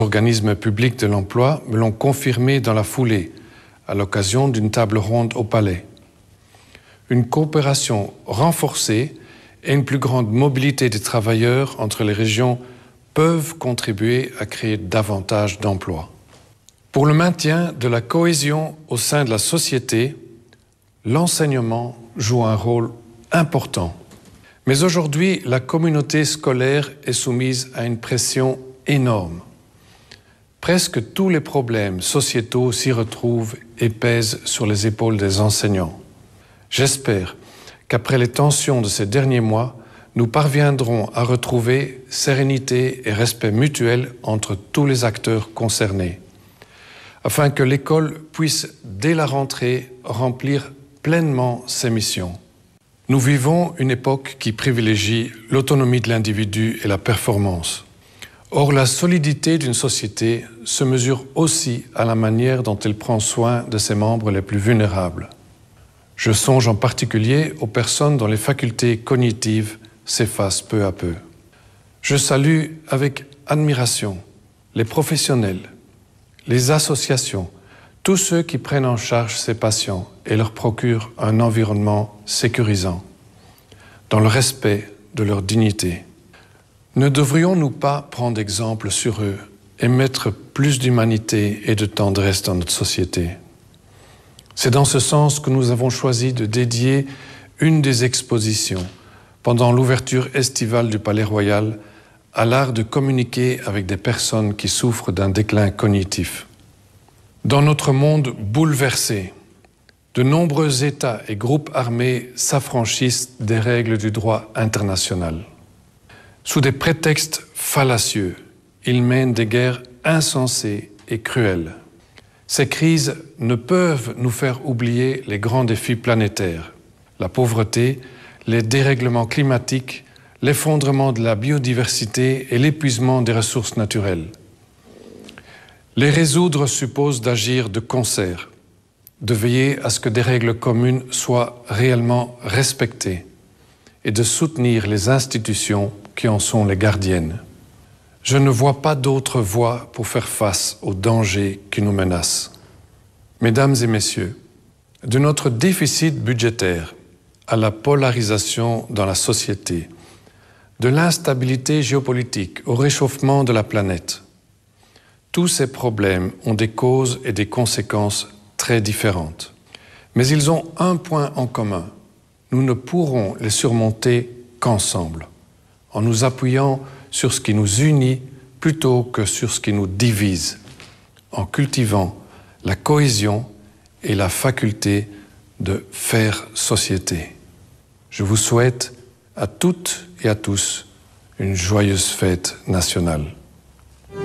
L'organisme public de l'emploi me l'ont confirmé dans la foulée, à l'occasion d'une table ronde au Palais. Une coopération renforcée et une plus grande mobilité des travailleurs entre les régions peuvent contribuer à créer davantage d'emplois. Pour le maintien de la cohésion au sein de la société, l'enseignement joue un rôle important. Mais aujourd'hui, la communauté scolaire est soumise à une pression énorme. Presque tous les problèmes sociétaux s'y retrouvent et pèsent sur les épaules des enseignants. J'espère qu'après les tensions de ces derniers mois, nous parviendrons à retrouver sérénité et respect mutuel entre tous les acteurs concernés, afin que l'école puisse, dès la rentrée, remplir pleinement ses missions. Nous vivons une époque qui privilégie l'autonomie de l'individu et la performance. Or, la solidité d'une société se mesure aussi à la manière dont elle prend soin de ses membres les plus vulnérables. Je songe en particulier aux personnes dont les facultés cognitives s'effacent peu à peu. Je salue avec admiration les professionnels, les associations, tous ceux qui prennent en charge ces patients et leur procurent un environnement sécurisant, dans le respect de leur dignité. Ne devrions-nous pas prendre exemple sur eux et mettre plus d'humanité et de tendresse dans notre société? C'est dans ce sens que nous avons choisi de dédier une des expositions pendant l'ouverture estivale du Palais Royal à l'art de communiquer avec des personnes qui souffrent d'un déclin cognitif. Dans notre monde bouleversé, de nombreux États et groupes armés s'affranchissent des règles du droit international. Sous des prétextes fallacieux, ils mènent des guerres insensées et cruelles. Ces crises ne peuvent nous faire oublier les grands défis planétaires, la pauvreté, les dérèglements climatiques, l'effondrement de la biodiversité et l'épuisement des ressources naturelles. Les résoudre suppose d'agir de concert, de veiller à ce que des règles communes soient réellement respectées et de soutenir les institutions qui en sont les gardiennes. Je ne vois pas d'autre voie pour faire face aux dangers qui nous menacent. Mesdames et messieurs, de notre déficit budgétaire à la polarisation dans la société, de l'instabilité géopolitique au réchauffement de la planète, tous ces problèmes ont des causes et des conséquences très différentes. Mais ils ont un point en commun. Nous ne pourrons les surmonter qu'ensemble, en nous appuyant sur ce qui nous unit plutôt que sur ce qui nous divise, en cultivant la cohésion et la faculté de faire société. Je vous souhaite à toutes et à tous une joyeuse fête nationale.